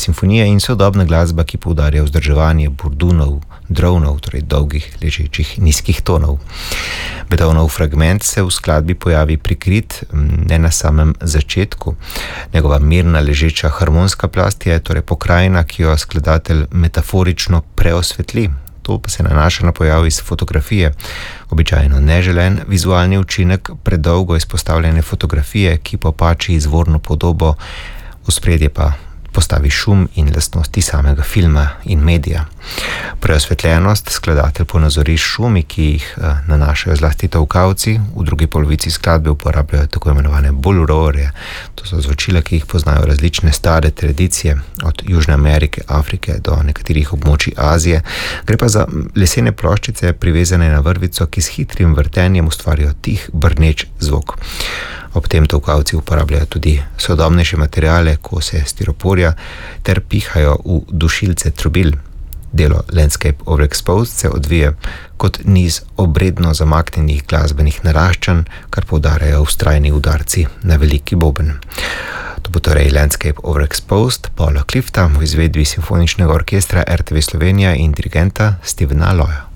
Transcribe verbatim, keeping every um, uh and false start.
simfonije in sodobna glasba, ki poudarja vzdrževanje burdunov, dronov, torej dolgih, ležečih, nizkih tonov. Beethovenov fragment se v skladbi pojavi prikrit, ne na samem začetku. Njegova mirna, ležeča harmonska plast je torej pokrajina, ki jo skladatelj metaforično preosvetli. To pa se nanaša na pojav iz fotografije, običajno neželen vizualni učinek predolgo izpostavljene fotografije, ki popači izvorno podobo, v ospredje pa postavi šum in lastnosti samega filma in medija. Preosvetljenost skladatelj ponazori šumi, ki jih nanašajo zlasti tolkavci, v drugi polovici skladbe uporabljajo tako imenovane bolurore. To so zvočila, ki jih poznajo različne stare tradicije, od Južne Amerike, Afrike do nekaterih območij Azije. Gre pa za lesene ploščice, privezane na vrvico, ki s hitrim vrtenjem ustvarijo tih brneč zvok. Ob tem tolkavci uporabljajo tudi sodobnejše materiale, kose stiroporja, ter pihajo v dušilce trobil. Delo Landscape Overexposed se odvije kot niz obredno zamaknjenih glasbenih naraščanj, kar poudarjajo vztrajni udarci na veliki boben. To bo torej Landscape Overexposed Paula Clifta v izvedbi Simfoničnega orkestra R T V Slovenija in dirigenta Stevena Loja.